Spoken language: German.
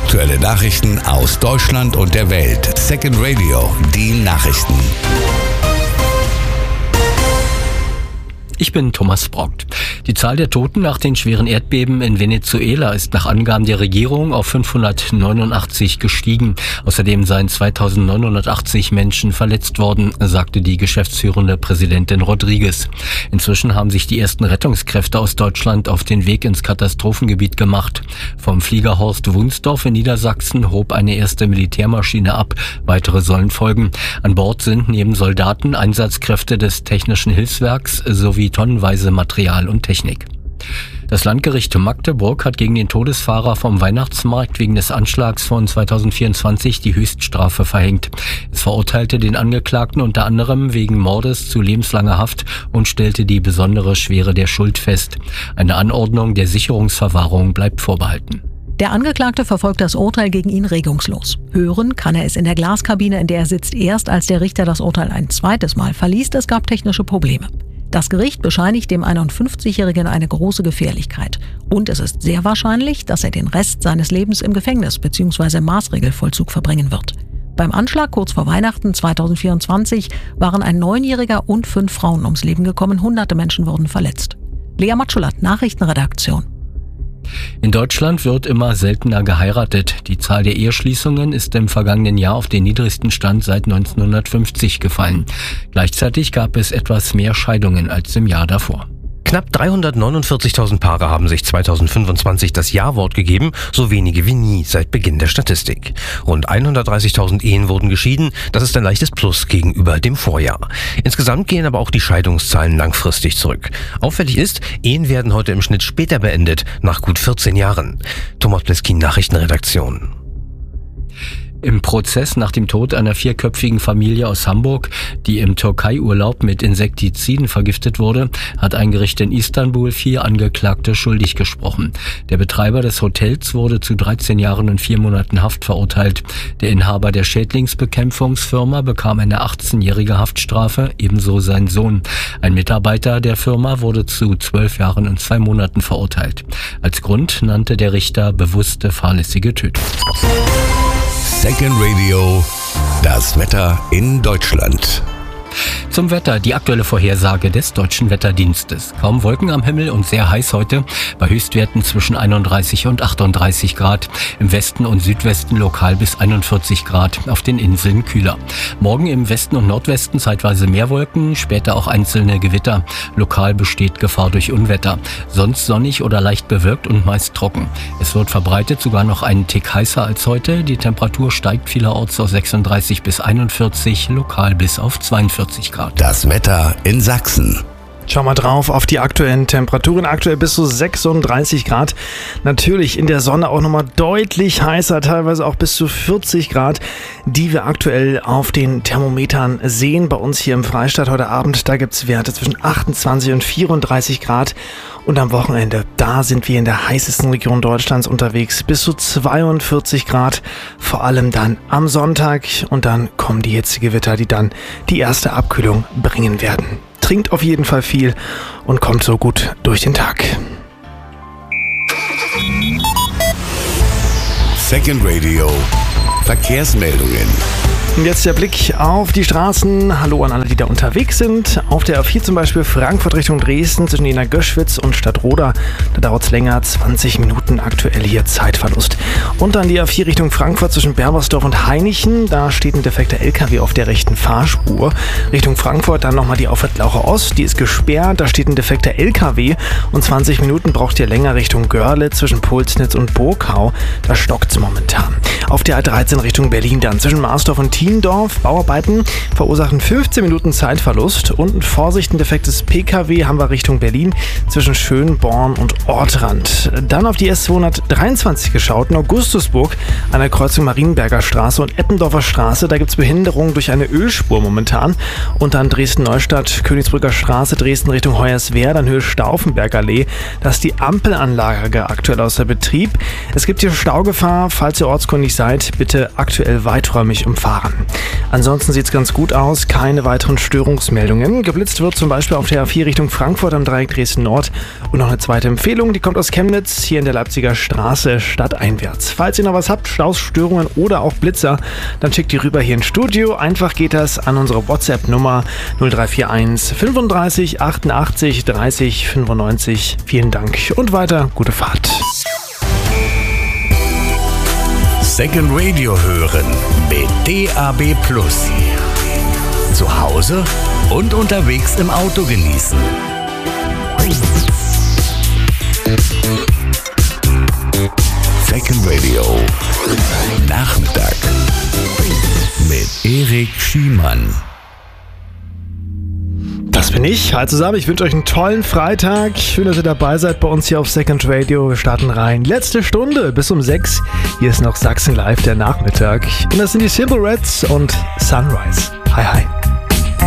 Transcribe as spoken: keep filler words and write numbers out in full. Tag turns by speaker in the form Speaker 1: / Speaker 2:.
Speaker 1: Aktuelle Nachrichten aus Deutschland und der Welt. Second Radio, die Nachrichten.
Speaker 2: Ich bin Thomas Brockt. Die Zahl der Toten nach den schweren Erdbeben in Venezuela ist nach Angaben der Regierung auf fünfhundertneunundachtzig gestiegen. Außerdem seien zweitausendneunhundertachtzig Menschen verletzt worden, sagte die geschäftsführende Präsidentin Rodriguez. Inzwischen haben sich die ersten Rettungskräfte aus Deutschland auf den Weg ins Katastrophengebiet gemacht. Vom Flieger Horst Wunsdorf in Niedersachsen hob eine erste Militärmaschine ab. Weitere sollen folgen. An Bord sind neben Soldaten Einsatzkräfte des Technischen Hilfswerks sowie tonnenweise Material und Technik. Das Landgericht Magdeburg hat gegen den Todesfahrer vom Weihnachtsmarkt wegen des Anschlags von zweitausendvierundzwanzig die Höchststrafe verhängt. Es verurteilte den Angeklagten unter anderem wegen Mordes zu lebenslanger Haft und stellte die besondere Schwere der Schuld fest. Eine Anordnung der Sicherungsverwahrung bleibt vorbehalten.
Speaker 3: Der Angeklagte verfolgt das Urteil gegen ihn regungslos. Hören kann er es in der Glaskabine, in der er sitzt, erst als der Richter das Urteil ein zweites Mal verliest. Es gab technische Probleme. Das Gericht bescheinigt dem einundfünfzigjährigen eine große Gefährlichkeit. Und es ist sehr wahrscheinlich, dass er den Rest seines Lebens im Gefängnis bzw. im Maßregelvollzug verbringen wird. Beim Anschlag kurz vor Weihnachten zweitausendvierundzwanzig waren ein Neunjähriger und fünf Frauen ums Leben gekommen. Hunderte Menschen wurden verletzt. Lea Matschulat, Nachrichtenredaktion.
Speaker 2: In Deutschland wird immer seltener geheiratet. Die Zahl der Eheschließungen ist im vergangenen Jahr auf den niedrigsten Stand seit neunzehnhundertfünfzig gefallen. Gleichzeitig gab es etwas mehr Scheidungen als im Jahr davor.
Speaker 4: Knapp dreihundertneunundvierzigtausend Paare haben sich zweitausendfünfundzwanzig das Ja-Wort gegeben, so wenige wie nie seit Beginn der Statistik. Rund hundertdreißigtausend Ehen wurden geschieden, das ist ein leichtes Plus gegenüber dem Vorjahr. Insgesamt gehen aber auch die Scheidungszahlen langfristig zurück. Auffällig ist, Ehen werden heute im Schnitt später beendet, nach gut vierzehn Jahren. Thomas Bleskin, Nachrichtenredaktion.
Speaker 2: Im Prozess nach dem Tod einer vierköpfigen Familie aus Hamburg, die im Türkei-Urlaub mit Insektiziden vergiftet wurde, hat ein Gericht in Istanbul vier Angeklagte schuldig gesprochen. Der Betreiber des Hotels wurde zu dreizehn Jahren und vier Monaten Haft verurteilt. Der Inhaber der Schädlingsbekämpfungsfirma bekam eine achtzehnjährige Haftstrafe, ebenso sein Sohn. Ein Mitarbeiter der Firma wurde zu zwölf Jahren und zwei Monaten verurteilt. Als Grund nannte der Richter bewusste fahrlässige Tötung.
Speaker 1: Second Radio, das Wetter in Deutschland.
Speaker 2: Zum Wetter, die aktuelle Vorhersage des Deutschen Wetterdienstes. Kaum Wolken am Himmel und sehr heiß heute, bei Höchstwerten zwischen einunddreißig und achtunddreißig Grad. Im Westen und Südwesten lokal bis einundvierzig Grad, auf den Inseln kühler. Morgen im Westen und Nordwesten zeitweise mehr Wolken, später auch einzelne Gewitter. Lokal besteht Gefahr durch Unwetter. Sonst sonnig oder leicht bewölkt und meist trocken. Es wird verbreitet sogar noch einen Tick heißer als heute. Die Temperatur steigt vielerorts auf sechsunddreißig bis einundvierzig, lokal bis auf zweiundvierzig Grad.
Speaker 1: Das Wetter in Sachsen.
Speaker 5: Schau mal drauf auf die aktuellen Temperaturen. Aktuell bis zu sechsunddreißig Grad. Natürlich in der Sonne auch nochmal deutlich heißer, teilweise auch bis zu vierzig Grad, die wir aktuell auf den Thermometern sehen. Bei uns hier im Freistaat heute Abend, da gibt es Werte zwischen achtundzwanzig und vierunddreißig Grad. Und am Wochenende, da sind wir in der heißesten Region Deutschlands unterwegs, bis zu zweiundvierzig Grad, vor allem dann am Sonntag. Und dann kommen die Hitzegewitter, die dann die erste Abkühlung bringen werden. Trinkt auf jeden Fall viel und kommt so gut durch den Tag.
Speaker 1: Second Radio, Verkehrsmeldungen.
Speaker 5: Und jetzt der Blick auf die Straßen. Hallo an alle, die da unterwegs sind. Auf der A vier zum Beispiel Frankfurt Richtung Dresden zwischen Jena Göschwitz und Stadtroda. Da dauert es länger, zwanzig Minuten aktuell hier Zeitverlust. Und dann die A vier Richtung Frankfurt zwischen Berbersdorf und Hainichen. Da steht ein defekter L K W auf der rechten Fahrspur. Richtung Frankfurt dann nochmal die Auffahrt Lauche Ost. Die ist gesperrt, da steht ein defekter L K W. Und zwanzig Minuten braucht ihr länger Richtung Görlitz zwischen Pulsnitz und Burgau. Da stockt es momentan. Auf der A dreizehn Richtung Berlin dann zwischen Marsdorf und Tiendorf. Bauarbeiten verursachen fünfzehn Minuten Zeitverlust. Und ein Vorsicht, ein defektes P K W haben wir Richtung Berlin zwischen Schönborn und Ortrand. Dann auf die S zweihundertdreiundzwanzig geschaut in Augustusburg an der Kreuzung Marienberger Straße und Eppendorfer Straße. Da gibt es Behinderungen durch eine Ölspur momentan. Und dann Dresden-Neustadt, Königsbrücker Straße, Dresden Richtung Hoyerswerda, dann Höhe Stauffenbergallee. Da ist die Ampelanlage aktuell außer Betrieb. Es gibt hier Staugefahr. Falls ihr ortskundig seid, bitte aktuell weiträumig umfahren. Ansonsten sieht es ganz gut aus, keine weiteren Störungsmeldungen. Geblitzt wird zum Beispiel auf der A vier Richtung Frankfurt am Dreieck Dresden Nord. Und noch eine zweite Empfehlung, die kommt aus Chemnitz, hier in der Leipziger Straße stadteinwärts. Falls ihr noch was habt, Staus, Störungen oder auch Blitzer, dann schickt die rüber hier ins Studio. Einfach geht das an unsere WhatsApp-Nummer null drei vier eins fünfunddreißig achtundachtzig dreißig fünfundneunzig. Vielen Dank und weiter gute Fahrt.
Speaker 1: Second Radio hören mit D A B Plus. Zu Hause und unterwegs im Auto genießen. Second Radio Nachmittag mit Erik Schiemann.
Speaker 5: Das bin ich. Hi zusammen, ich wünsche euch einen tollen Freitag. Schön, dass ihr dabei seid bei uns hier auf Second Radio. Wir starten rein. Letzte Stunde bis um sechs. Hier ist noch Sachsen Live, der Nachmittag. Und das sind die Simple Reds und Sunrise. Hi, hi.